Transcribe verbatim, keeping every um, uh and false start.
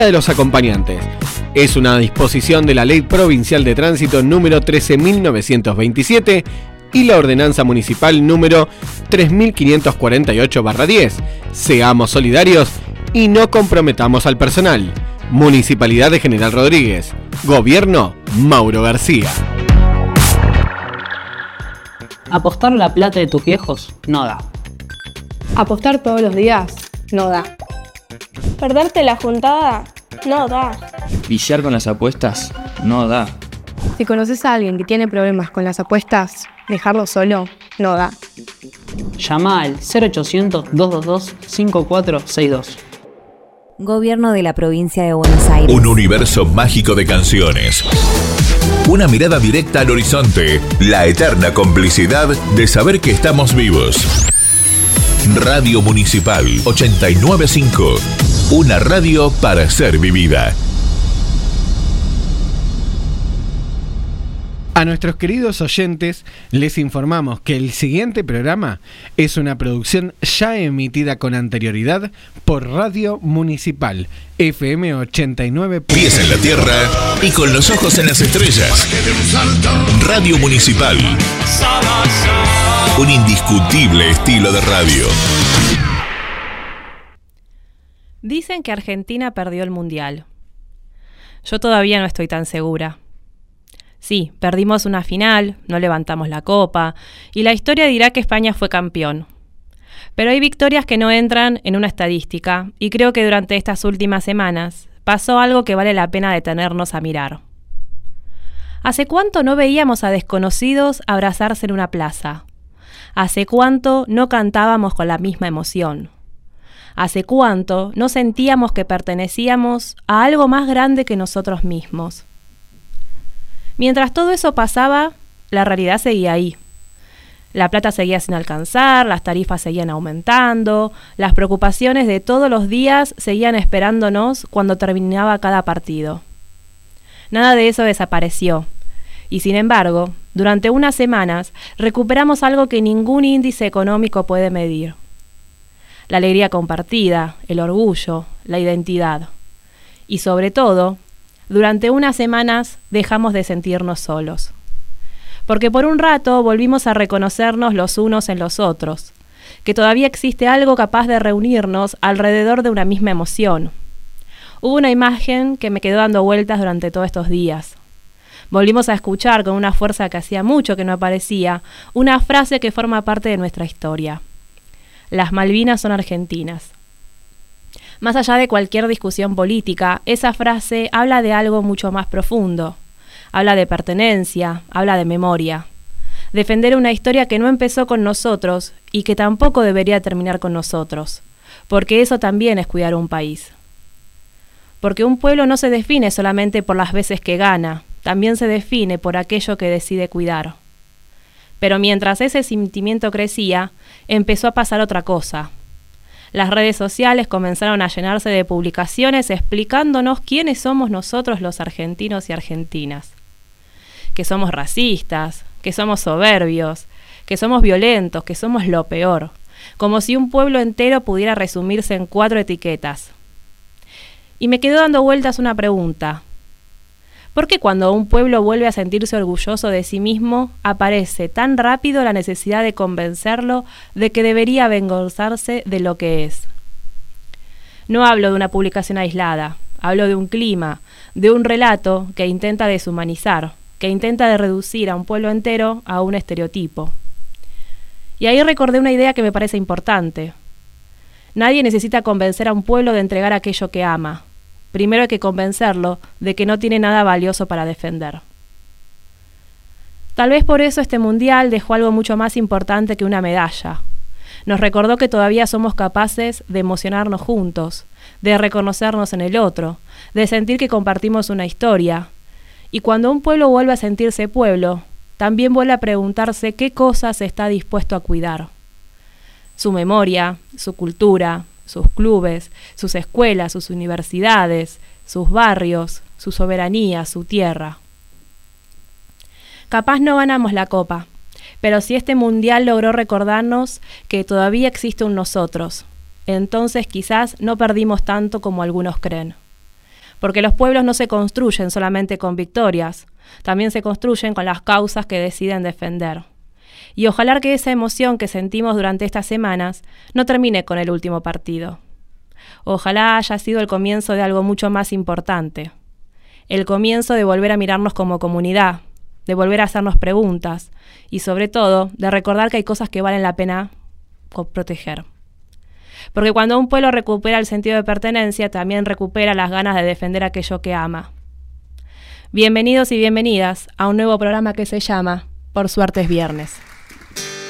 de los acompañantes. Es una disposición de la Ley Provincial de Tránsito número trece mil novecientos veintisiete y la Ordenanza Municipal número tres mil quinientos cuarenta y ocho barra diez. Seamos solidarios y no comprometamos al personal. Municipalidad de General Rodríguez. Gobierno Mauro García. Apostar la plata de tus viejos no da. Apostar todos los días no da. Perderte la juntada no da. Viciar con las apuestas no da. Si conoces a alguien que tiene problemas con las apuestas, dejarlo solo no da. Llama al cero ochocientos, dos dos dos, cinco cuatro seis dos. Gobierno de la Provincia de Buenos Aires. Un universo mágico de canciones. Una mirada directa al horizonte. La eterna complicidad de saber que estamos vivos. Radio Municipal ochenta y nueve punto cinco. Una radio para ser vivida. A nuestros queridos oyentes les informamos que el siguiente programa es una producción ya emitida con anterioridad por Radio Municipal F M ochenta y nueve. Pies en la tierra y con los ojos en las estrellas. Radio Municipal. Un indiscutible estilo de radio. Dicen que Argentina perdió el Mundial. Yo todavía no estoy tan segura. Sí, perdimos una final, no levantamos la copa, y la historia dirá que España fue campeón. Pero hay victorias que no entran en una estadística, y creo que durante estas últimas semanas pasó algo que vale la pena detenernos a mirar. ¿Hace cuánto no veíamos a desconocidos abrazarse en una plaza? ¿Hace cuánto no cantábamos con la misma emoción? ¿Hace cuánto no sentíamos que pertenecíamos a algo más grande que nosotros mismos? Mientras todo eso pasaba, la realidad seguía ahí. La plata seguía sin alcanzar, las tarifas seguían aumentando, las preocupaciones de todos los días seguían esperándonos cuando terminaba cada partido. Nada de eso desapareció. Y sin embargo, durante unas semanas recuperamos algo que ningún índice económico puede medir. La alegría compartida, el orgullo, la identidad. Y sobre todo, durante unas semanas dejamos de sentirnos solos. Porque por un rato volvimos a reconocernos los unos en los otros, que todavía existe algo capaz de reunirnos alrededor de una misma emoción. Hubo una imagen que me quedó dando vueltas durante todos estos días. Volvimos a escuchar con una fuerza que hacía mucho que no aparecía, una frase que forma parte de nuestra historia. Las Malvinas son argentinas. Más allá de cualquier discusión política, esa frase habla de algo mucho más profundo. Habla de pertenencia, habla de memoria. Defender una historia que no empezó con nosotros y que tampoco debería terminar con nosotros, porque eso también es cuidar un país. Porque un pueblo no se define solamente por las veces que gana, también se define por aquello que decide cuidar. Pero mientras ese sentimiento crecía, empezó a pasar otra cosa. Las redes sociales comenzaron a llenarse de publicaciones explicándonos quiénes somos nosotros los argentinos y argentinas. Que somos racistas, que somos soberbios, que somos violentos, que somos lo peor. Como si un pueblo entero pudiera resumirse en cuatro etiquetas. Y me quedó dando vueltas una pregunta. ¿Por qué cuando un pueblo vuelve a sentirse orgulloso de sí mismo, aparece tan rápido la necesidad de convencerlo de que debería avergonzarse de lo que es? No hablo de una publicación aislada, hablo de un clima, de un relato que intenta deshumanizar, que intenta de reducir a un pueblo entero a un estereotipo. Y ahí recordé una idea que me parece importante. Nadie necesita convencer a un pueblo de entregar aquello que ama. Primero hay que convencerlo de que no tiene nada valioso para defender. Tal vez por eso este mundial dejó algo mucho más importante que una medalla. Nos recordó que todavía somos capaces de emocionarnos juntos, de reconocernos en el otro, de sentir que compartimos una historia. Y cuando un pueblo vuelve a sentirse pueblo, también vuelve a preguntarse qué cosas está dispuesto a cuidar. Su memoria, su cultura, sus clubes, sus escuelas, sus universidades, sus barrios, su soberanía, su tierra. Capaz no ganamos la copa, pero si este mundial logró recordarnos que todavía existe un nosotros, entonces quizás no perdimos tanto como algunos creen. porque los pueblos no se construyen solamente con victorias, también se construyen con las causas que deciden defender. Y ojalá que esa emoción que sentimos durante estas semanas no termine con el último partido. Ojalá haya sido el comienzo de algo mucho más importante, el comienzo de volver a mirarnos como comunidad, de volver a hacernos preguntas y sobre todo de recordar que hay cosas que valen la pena proteger. Porque cuando un pueblo recupera el sentido de pertenencia, también recupera las ganas de defender aquello que ama. Bienvenidos y bienvenidas a un nuevo programa que se llama Por Suerte es Viernes.